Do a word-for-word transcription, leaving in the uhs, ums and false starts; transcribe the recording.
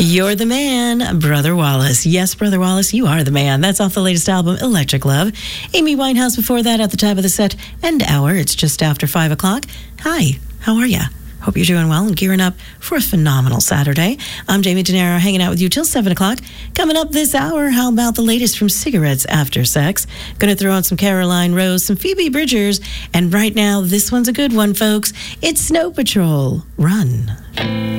You're the man, Brother Wallace. Yes, Brother Wallace, you are the man. That's off the latest album, Electric Love. Amy Winehouse before that at the top of the set and hour. It's just after five o'clock. Hi, how are ya? Hope you're doing well and gearing up for a phenomenal Saturday. I'm Jamie De Niro, hanging out with you till seven o'clock. Coming up this hour, how about the latest from Cigarettes After Sex? Going to throw on some Caroline Rose, some Phoebe Bridgers, and right now, this one's a good one, folks. It's Snow Patrol. Run.